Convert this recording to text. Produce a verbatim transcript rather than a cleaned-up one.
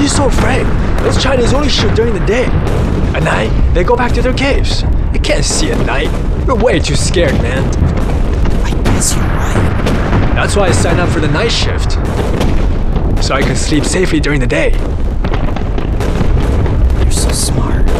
you so afraid? Those Chinese only shoot during the day. At night, they go back to their caves. You can't see at night. You're way too scared, man. I guess you're right. That's why I signed up for the night shift. So I can sleep safely during the day.